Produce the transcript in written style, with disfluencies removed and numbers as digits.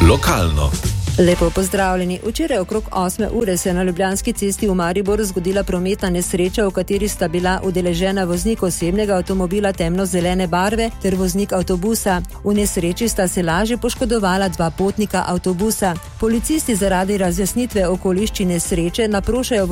Lokalno. Lepo pozdravljeni. Včeraj okrog 8. ure se je na Ljubljanski cesti v Mariboru zgodila prometna nesreča, v kateri sta bila udeležena voznik osebnega avtomobila temno-zelene barve ter voznik avtobusa. V nesreči sta se lažje poškodovala dva potnika avtobusa. Policisti zaradi razjasnitve okoliščin nesreče naprošajo